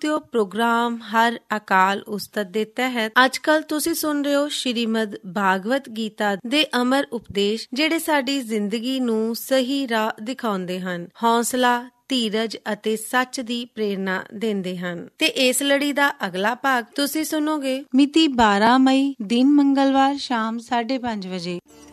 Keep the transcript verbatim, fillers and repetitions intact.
ਸਾਥੀਓ, ਪ੍ਰੋਗਰਾਮ ਹਰ ਅਕਾਲ ਉਸਤਤ ਦੇ ਤਹਿਤ ਅੱਜ ਕੱਲ ਤੁਸੀਂ ਸੁਣ ਰਹੇ ਹੋ ਸ਼੍ਰੀਮਦ ਭਾਗਵਤ ਗੀਤਾ ਦੇ ਅਮਰ ਉਪਦੇਸ਼, ਜਿਹੜੇ ਸਾਡੀ ਜ਼ਿੰਦਗੀ ਨੂੰ ਸਹੀ ਰਾਹ ਦਿਖਾਉਂਦੇ ਹਨ, ਹੌਸਲਾ, ਧੀਰਜ ਅਤੇ ਸੱਚ ਦੀ ਪ੍ਰੇਰਨਾ ਦਿੰਦੇ ਹਨ। ਤੇ ਇਸ ਲੜੀ ਦਾ ਅਗਲਾ ਭਾਗ ਤੁਸੀਂ ਸੁਣੋਗੇ ਮਿਤੀ ਬਾਰਾਂ ਮਈ ਦਿਨ ਮੰਗਲਵਾਰ ਸ਼ਾਮ ਸਾਢੇ ਪੰਜ ਵਜੇ।